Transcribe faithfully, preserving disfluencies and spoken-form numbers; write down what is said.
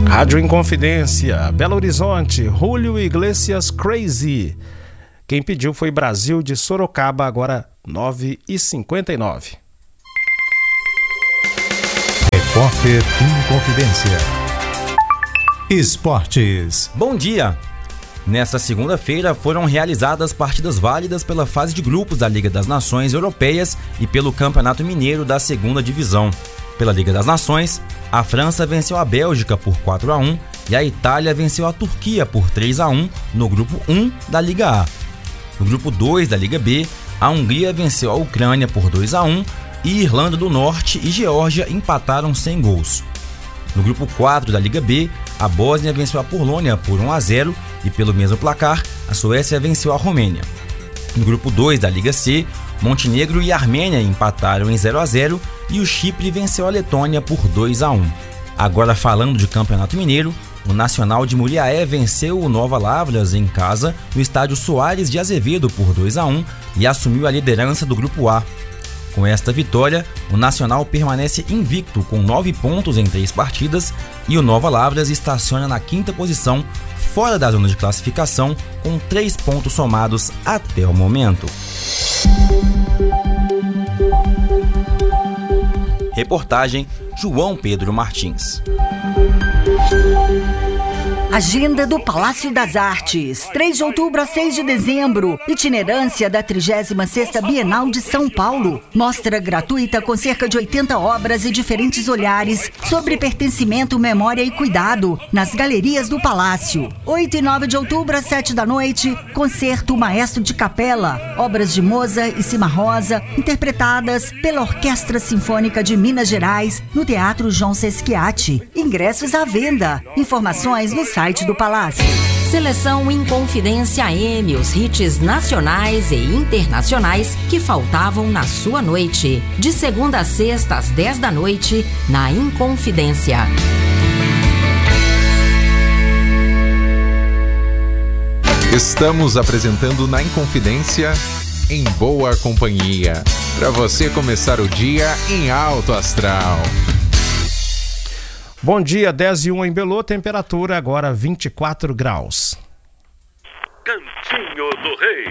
Rádio Inconfidência, Belo Horizonte, Julio Iglesias Crazy. Quem pediu foi Brasil de Sorocaba, agora nove e cinquenta e nove. Repórter Inconfidência. Esportes. Bom dia! Nesta segunda-feira foram realizadas partidas válidas pela fase de grupos da Liga das Nações Europeias e pelo Campeonato Mineiro da Segunda Divisão. Pela Liga das Nações, a França venceu a Bélgica por quatro a um e a Itália venceu a Turquia por três a um no grupo um da Liga A. No grupo dois da Liga B, a Hungria venceu a Ucrânia por dois a um e Irlanda do Norte e Geórgia empataram sem gols. No grupo quatro da Liga B, a Bósnia venceu a Polônia por um a zero e pelo mesmo placar, a Suécia venceu a Romênia. No grupo dois da Liga C, Montenegro e Armênia empataram em zero a zero e o Chipre venceu a Letônia por dois a um. Agora falando de Campeonato Mineiro, o Nacional de Muriaé venceu o Nova Lavras em casa no estádio Soares de Azevedo por dois a um e assumiu a liderança do grupo A. Com esta vitória, o Nacional permanece invicto com nove pontos em três partidas e o Nova Lavras estaciona na quinta posição, fora da zona de classificação, com três pontos somados até o momento. Reportagem João Pedro Martins. Agenda do Palácio das Artes, três de outubro a seis de dezembro, itinerância da trigésima sexta Bienal de São Paulo, mostra gratuita com cerca de oitenta obras e diferentes olhares sobre pertencimento, memória e cuidado, nas galerias do Palácio. oito e nove de outubro às sete da noite, concerto Maestro de Capela, obras de Mozart e Cimarosa, interpretadas pela Orquestra Sinfônica de Minas Gerais, no Teatro João Sesquiati. Ingressos à venda, informações no site site do Palácio. Seleção Inconfidência A M, os hits nacionais e internacionais que faltavam na sua noite. De segunda a sexta às dez da noite, na Inconfidência. Estamos apresentando na Inconfidência Em Boa Companhia, para você começar o dia em alto astral. Bom dia, dez e um em Belô, temperatura agora vinte e quatro graus. Cantinho do Rei.